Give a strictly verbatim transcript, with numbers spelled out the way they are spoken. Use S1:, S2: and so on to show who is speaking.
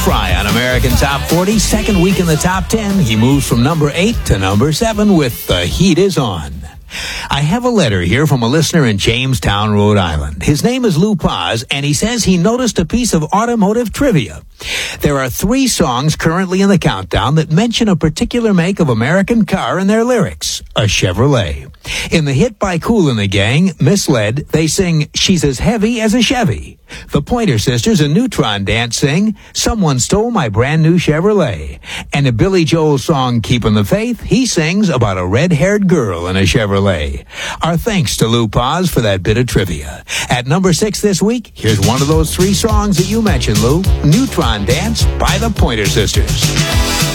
S1: Fry on American Top forty. Second week in the top ten. He moves from number eight to number seven with The Heat Is On. I have a letter here from a listener in Jamestown, Rhode Island. His name is Lou Paz, and he says he noticed a piece of automotive trivia. There are three songs currently in the countdown that mention a particular make of American car in their lyrics, a Chevrolet. In the hit by Kool and the Gang, Misled, they sing, She's as Heavy as a Chevy. The Pointer Sisters and Neutron Dance sing, Someone Stole My Brand New Chevrolet. And in Billy Joel's song, Keepin' the Faith, he sings about a red-haired girl in a Chevrolet. Our thanks to Lou Paz for that bit of trivia. At number six this week, here's one of those three songs that you mentioned, Lou, Neutron Dance by the Pointer Sisters.